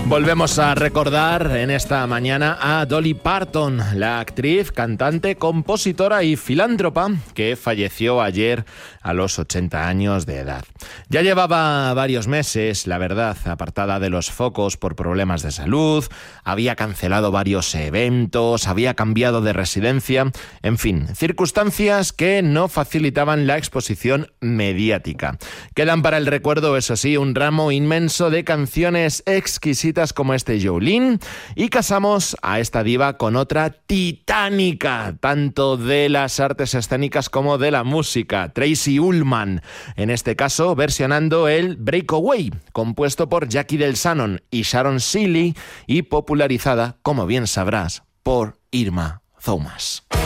Volvemos a recordar en esta mañana a Dolly Parton, la actriz, cantante, compositora y filántropa que falleció ayer a los 80 años de edad. Ya llevaba varios meses, la verdad, apartada de los focos por problemas de salud, había cancelado varios eventos, había cambiado de residencia, en fin, circunstancias que no facilitaban la exposición mediática. Quedan para el recuerdo, eso sí, un ramo inmenso de canciones exquisitas como este Jolene, y casamos a esta diva con otra titánica, tanto de las artes escénicas como de la música, Tracey Ullman, en este caso versionando el Breakaway, compuesto por Jackie DelShannon y Sharon Seeley y popularizada, como bien sabrás, por Irma Thomas.